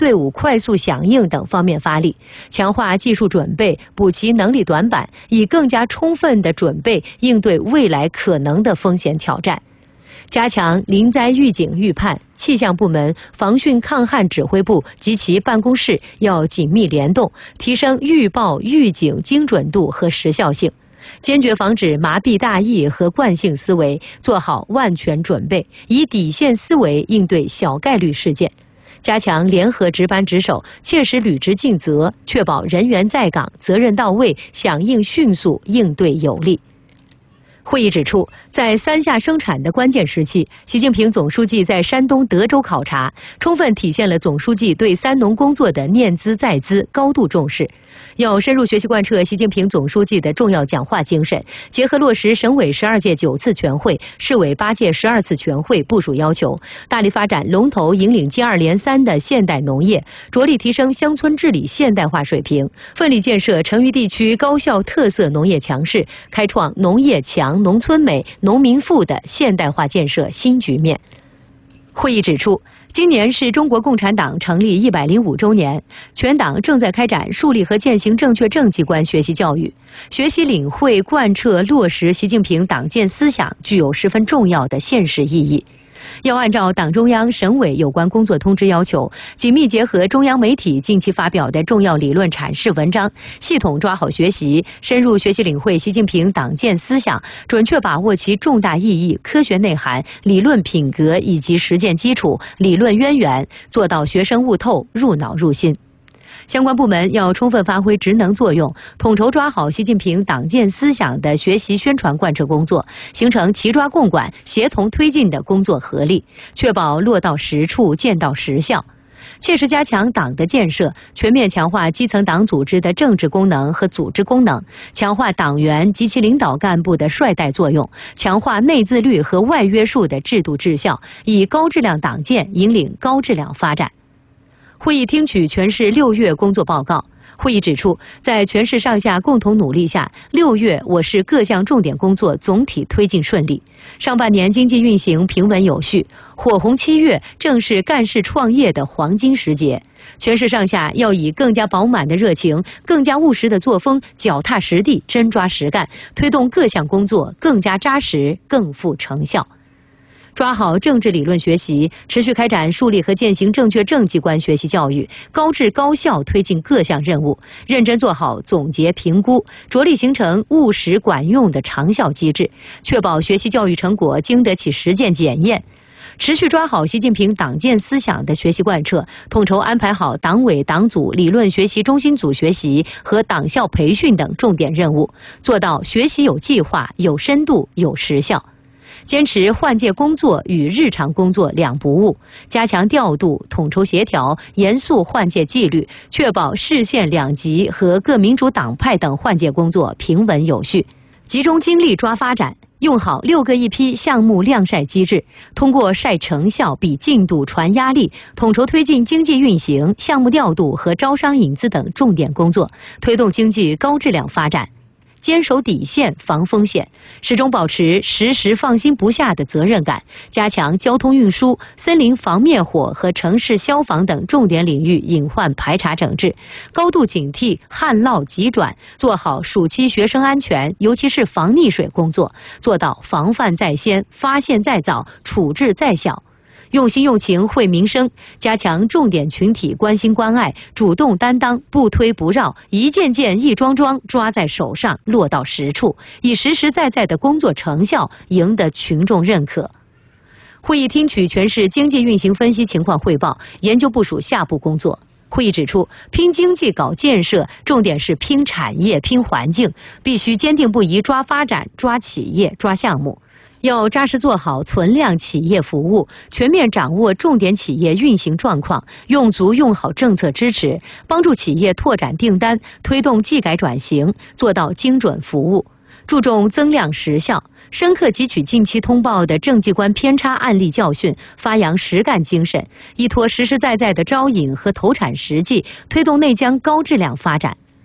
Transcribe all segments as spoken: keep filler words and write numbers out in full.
队伍快速响应等方面发力，强化技术准备，补齐能力短板，以更加充分的准备应对未来可能的风险挑战。加强临灾预警预判，气象部门、防汛抗旱指挥部及其办公室要紧密联动，提升预报预警精准度和时效性，坚决防止麻痹大意和惯性思维，做好万全准备，以底线思维应对小概率事件。加强联合值班值守，切实履职尽责，确保人员在岗、责任到位、响应迅速、应对有力。会议指出，在三下生产的关键时期，习近平总书记在山东德州考察，充分体现了总书记对三农工作的念兹在兹、高度重视。要深入学习贯彻习近平总书记的重要讲话精神，结合落实省委十二届九次全会、市委八届十二次全会部署要求，大力发展龙头引领接二连三的现代农业，着力提升乡村治理现代化水平，奋力建设成渝地区高校特色农业强市，开创农业强、农村美、农民富的现代化建设新局面。会议指出，今年是中国共产党成立一百零五周年，全党正在开展树立和践行正确政绩观学习教育，学习领会贯彻落实习近平党建思想具有十分重要的现实意义。要按照党中央、省委有关工作通知要求，紧密结合中央媒体近期发表的重要理论阐释文章，系统抓好学习，深入学习领会习近平党建思想，准确把握其重大意义、科学内涵、理论品格以及实践基础、理论渊源，做到学生悟透、入脑入心。相关部门要充分发挥职能作用，统筹抓好习近平党建思想的学习宣传贯彻工作，形成齐抓共管、协同推进的工作合力，确保落到实处、见到实效。切实加强党的建设，全面强化基层党组织的政治功能和组织功能，强化党员及其领导干部的率带作用，强化内自律和外约束的制度治效，以高质量党建引领高质量发展。会议听取全市六月工作报告。会议指出，在全市上下共同努力下，六月我市各项重点工作总体推进顺利，上半年经济运行平稳有序，火红七月正是干事创业的黄金时节。全市上下要以更加饱满的热情、更加务实的作风，脚踏实地、真抓实干，推动各项工作更加扎实、更富成效。抓好政治理论学习，持续开展树立和践行正确政绩观学习教育，高质高效推进各项任务，认真做好总结评估，着力形成务实管用的长效机制，确保学习教育成果经得起实践检验。持续抓好习近平党建思想的学习贯彻，统筹安排好党委党组理论学习中心组学习和党校培训等重点任务，做到学习有计划、有深度、有实效。坚持换届工作与日常工作两不误，加强调度、统筹协调，严肃换届纪律，确保市县两级和各民主党派等换届工作平稳有序。集中精力抓发展，用好六个一批项目量晒机制，通过晒成效、比进度、传压力，统筹推进经济运行、项目调度和招商引资等重点工作，推动经济高质量发展。坚守底线，防风险，始终保持时时放心不下的责任感，加强交通运输、森林防灭火和城市消防等重点领域隐患排查整治，高度警惕旱涝急转，做好暑期学生安全，尤其是防溺水工作，做到防范在先、发现在早、处置在小。用心用情惠民生，加强重点群体关心关爱，主动担当，不推不绕，一件件一桩桩抓在手上，落到实处，以实实在在的工作成效赢得群众认可。会议听取全市经济运行分析情况汇报，研究部署下步工作。会议指出，拼经济搞建设，重点是拼产业、拼环境，必须坚定不移抓发展、抓企业、抓项目。要扎实做好存量企业服务，全面掌握重点企业运行状况，用足用好政策支持，帮助企业拓展订单，推动技改转型，做到精准服务。注重增量实效，深刻汲取近期通报的政绩观偏差案例教训，发扬实干精神，依托实实在在的招引和投产实际，推动内江高质量发展。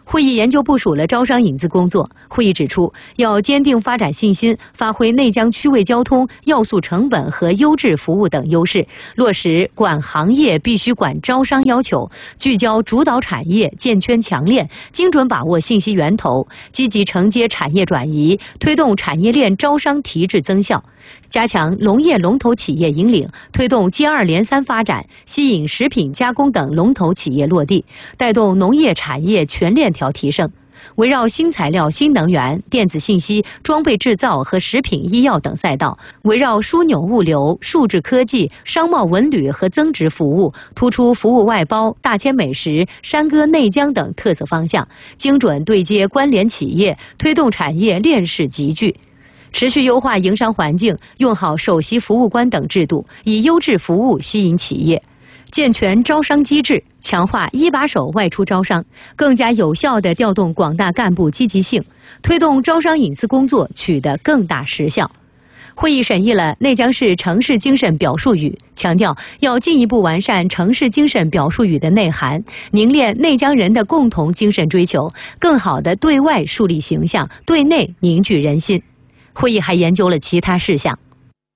会议研究部署了招商引资工作。会议指出，要坚定发展信心，发挥内江区位交通、要素成本和优质服务等优势，落实管行业必须管招商要求，聚焦主导产业，建圈强链，精准把握信息源头，积极承接产业转移，推动产业链招商提质增效，加强农业龙头企业引领，推动接二连三发展，吸引食品加工等龙头企业落地，带动农业产业全链条提升。围绕新材料、新能源、电子信息、装备制造和食品医药等赛道，围绕枢纽物流、数字科技、商贸文旅和增值服务，突出服务外包、大千美食、山歌内江等特色方向，精准对接关联企业，推动产业链式集聚。持续优化营商环境，用好首席服务官等制度，以优质服务吸引企业。健全招商机制，强化一把手外出招商，更加有效地调动广大干部积极性，推动招商引资工作取得更大实效。会议审议了内江市城市精神表述语，强调要进一步完善城市精神表述语的内涵，凝练内江人的共同精神追求，更好地对外树立形象，对内凝聚人心。会议还研究了其他事项。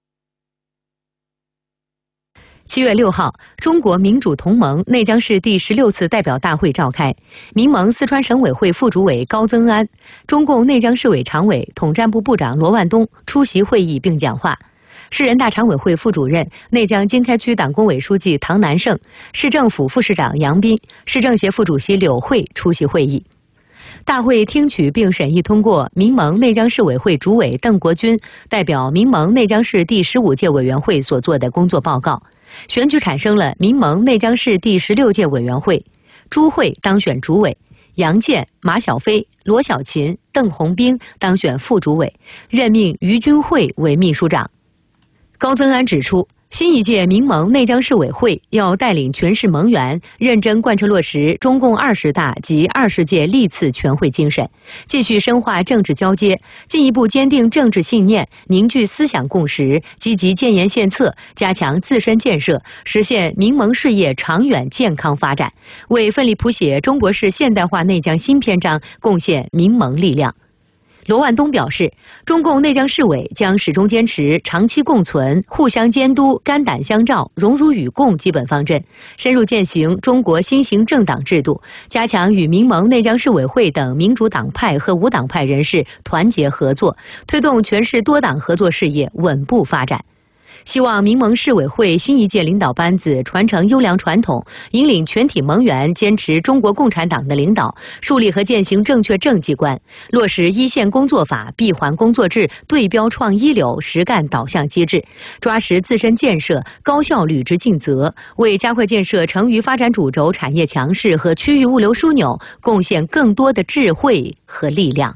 七月六号，中国民主同盟内江市第十六次代表大会召开，民盟四川省委会副主委高增安、中共内江市委常委、统战部部长罗万东出席会议并讲话。市人大常委会副主任、内江经开区党工委书记唐南胜、市政府副市长杨斌、市政协副主席柳慧出席会议。大会听取并审议通过民盟内江市委会主委邓国军代表民盟内江市第十五届委员会所做的工作报告，选举产生了民盟内江市第十六届委员会，朱慧当选主委，杨健、马小飞、罗小琴、邓红兵当选副主委，任命于军慧为秘书长。高增安指出，新一届民盟内江市委会要带领全市盟员认真贯彻落实中共二十大及二十届历次全会精神，继续深化政治交接，进一步坚定政治信念，凝聚思想共识，积极建言献策，加强自身建设，实现民盟事业长远健康发展，为奋力谱写中国式现代化内江新篇章贡献民盟力量。罗万东表示，中共内江市委将始终坚持长期共存、互相监督、肝胆相照、荣辱与共基本方针，深入践行中国新型政党制度，加强与民盟内江市委会等民主党派和无党派人士团结合作，推动全市多党合作事业稳步发展。希望民盟市委会新一届领导班子传承优良传统，引领全体盟员坚持中国共产党的领导，树立和践行正确政绩观，落实一线工作法、闭环工作制、对标创一流、实干导向机制，抓实自身建设，高效履职尽责，为加快建设成渝发展主轴产业强势和区域物流枢纽贡献更多的智慧和力量。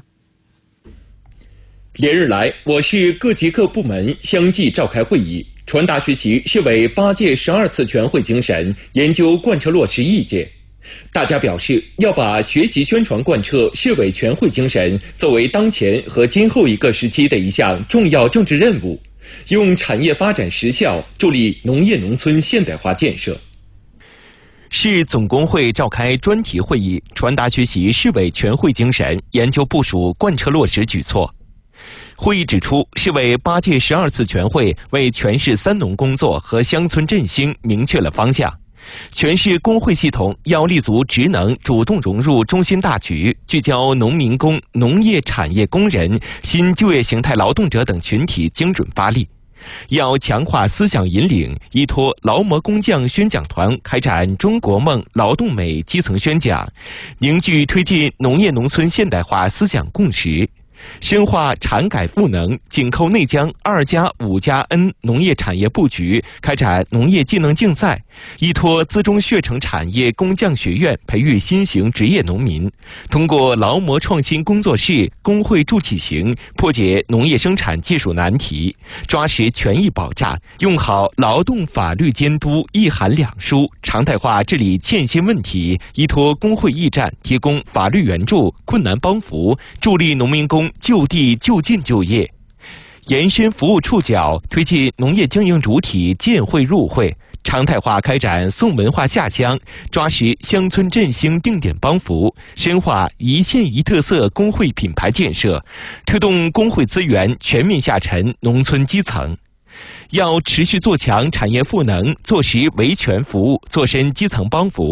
连日来，我市各级各部门相继召开会议，传达学习市委八届十二次全会精神，研究贯彻落实意见。大家表示，要把学习宣传贯彻市委全会精神作为当前和今后一个时期的一项重要政治任务，用产业发展实效助力农业农村现代化建设。 市总工会召开专题会议，传达学习市委全会精神，研究部署贯彻落实举措。会议指出，市委八届十二次全会为全市三农工作和乡村振兴明确了方向。全市工会系统要立足职能，主动融入中心大局，聚焦农民工、农业产业工人、新就业形态劳动者等群体，精准发力。要强化思想引领，依托劳模工匠宣讲团开展中国梦、劳动美基层宣讲，凝聚推进农业农村现代化思想共识。深化产改赋能，紧扣内江二加五加 N 农业产业布局，开展农业技能竞赛，依托资中血城产业工匠学院培育新型职业农民，通过劳模创新工作室、工会助企行，破解农业生产技术难题，抓实权益保障，用好劳动法律监督一函两书，常态化治理欠薪问题，依托工会驿站提供法律援助、困难帮扶，助力农民工就地就近就业，延伸服务触角，推进农业经营主体建会入会， 常态化开展宋文化下乡，抓实乡村振兴定点帮扶，深化一县一特色工会品牌建设，推动工会资源全面下沉农村基层。要持续做强产业赋能，做实维权服务，做深基层帮扶。